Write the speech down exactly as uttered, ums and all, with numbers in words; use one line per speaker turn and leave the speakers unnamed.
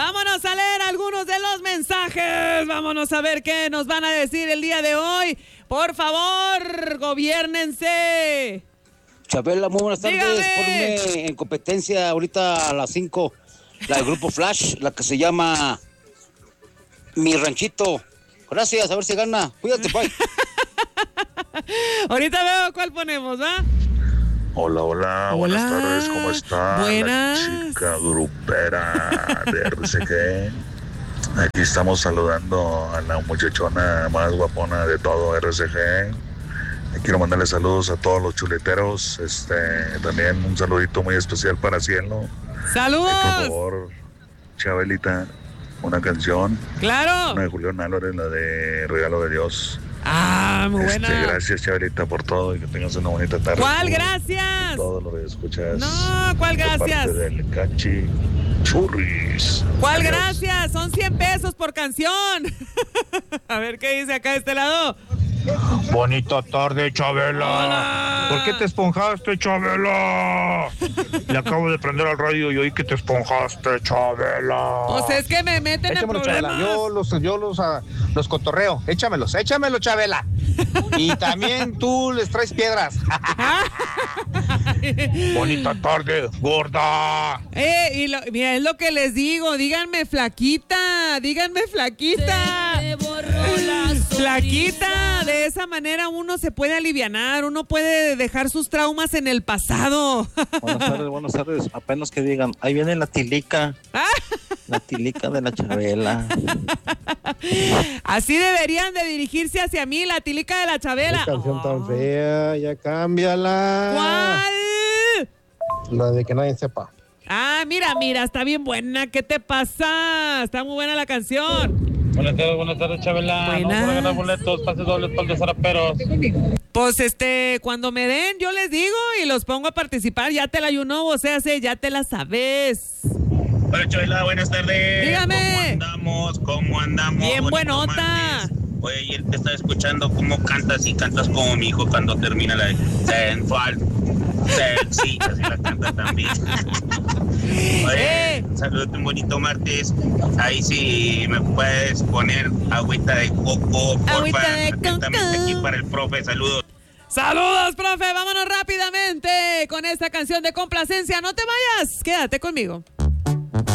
Vámonos a leer algunos de los mensajes. Vámonos a ver qué nos van a decir el día de hoy. Por favor, gobiérnense.
Chabela, muy buenas tardes.
Dígame.
Ponme en competencia ahorita a las cinco, la del grupo Flash, la que se llama Mi Ranchito. Gracias, a ver si gana. Cuídate, bye.
Ahorita veo cuál ponemos, ¿va?
Hola, hola,
Hola.
buenas tardes, ¿cómo está?
Buenas.
La chica grupera de R C G. Aquí estamos saludando a la muchachona más guapona de todo R C G. Quiero mandarle saludos a todos los chuleteros. Este, también un saludito muy especial para Cielo.
¡Saludos!
Eh, por favor, Chabelita, una canción.
¡Claro!
Una de Julián Álvarez, la de Regalo de Dios.
Ah, muy buena.
Este, gracias, Chabelita, por todo y que tengas una bonita tarde.
¿Cuál
Tú,
gracias?
Todo lo que escuchas.
No, ¿cuál
de
gracias?
parte del Cachi Churris.
¿Cuál
Adiós.
gracias? Son cien pesos por canción. A ver qué dice acá de este lado.
Bonita tarde, Chabela.
Hola.
¿Por qué te esponjaste, Chabela? Le acabo de prender al radio y oí que te esponjaste, Chabela.
Pues es que me meten en
Échamelo,
problemas.
Chabela. Yo los, yo los, uh, los cotorreo. Échamelos, échamelos, Chabela. Y también tú les traes piedras. Bonita tarde, gorda.
Eh, y lo, mira, es lo que les digo. Díganme flaquita. Díganme flaquita. Flaquita. De esa manera uno se puede alivianar. Uno puede dejar sus traumas en el pasado.
Buenas tardes, buenas tardes. Apenas que digan, ahí viene la tilica. La tilica de la Chabela.
Así deberían de dirigirse hacia mí, la tilica de la Chabela.
Qué canción
Oh.
tan fea, ya cámbiala.
¿Cuál?
La de que nadie sepa.
Ah, mira, mira, está bien buena. ¿Qué te pasa? Está muy buena la canción.
Buenas tardes, buenas tardes, Chabela.
Buenas.
No, para ganar boletos, pases dobles para el de Zaraperos.
Pues este, cuando me den, yo les digo y los pongo a participar. Ya te la you know, o sea, sé, ya te la sabes.
Hola, Chabela, buenas tardes.
Dígame.
¿Cómo andamos? ¿Cómo andamos?
Bien
Bonito
buenota.
martes. Oye, ayer te estaba escuchando cómo cantas y cantas como mi hijo cuando termina la de sensual. Sexy, así la canta también. Oye,
Eh.
saludos, un bonito martes. Ahí sí me puedes poner agüita de coco,
Agüita
porfa.
de coco.
Atentamente aquí para el profe, saludos.
Saludos, profe. Vámonos rápidamente con esta canción de complacencia. No te vayas. Quédate conmigo.